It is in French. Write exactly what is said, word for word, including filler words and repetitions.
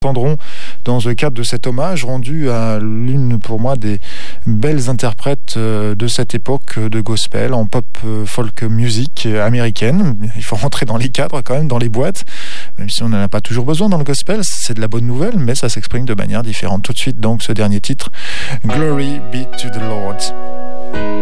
entendrons dans le cadre de cet hommage rendu à l'une pour moi des belles interprètes de cette époque de gospel en pop folk music américaine. Il faut rentrer dans les cadres quand même, dans les boîtes, même si on n'en a pas toujours besoin dans le gospel, c'est de la bonne nouvelle, mais ça s'exprime de manière différente. Tout de suite donc ce dernier titre, Glory be to the Lord.